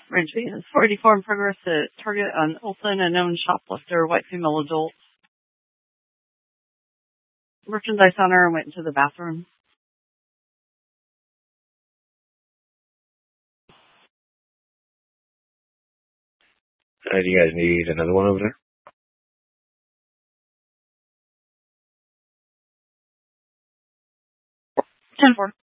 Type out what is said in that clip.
Range is 484 in progress at target on Olson, a known shoplifter, white female adult. Merchandise on her and went into the bathroom. Do you guys need another one over there? 10-4.